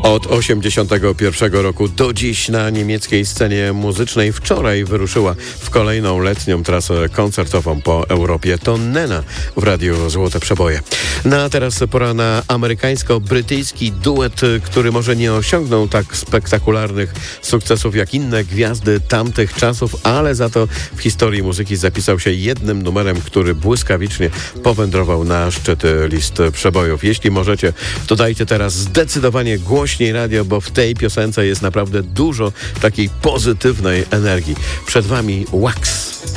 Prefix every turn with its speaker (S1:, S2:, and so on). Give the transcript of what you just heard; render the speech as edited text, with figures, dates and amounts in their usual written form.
S1: Od 1981 roku do dziś na niemieckiej scenie muzycznej wczoraj wyruszyła w kolejną letnią trasę koncertową po Europie. To Nena w Radiu Złote Przeboje. A teraz pora na amerykańsko-brytyjski duet, który może nie osiągnął tak spektakularnych sukcesów jak inne gwiazdy tamtych czasów, ale za to w historii muzyki zapisał się jednym numerem, który błyskawicznie powędrował na szczyty list przebojów. Jeśli możecie, to dajcie teraz zdecydowanie głośniej radio, bo w tej piosence jest naprawdę dużo takiej pozytywnej energii. Przed wami Wax.